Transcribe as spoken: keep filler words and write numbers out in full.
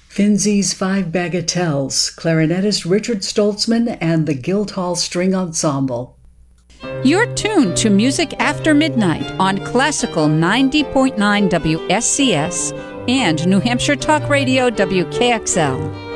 Finzi's Five Bagatelles, clarinetist Richard Stoltzman and the Guildhall String Ensemble. You're tuned to Music After Midnight on Classical ninety point nine W S C S and New Hampshire Talk Radio W K X L.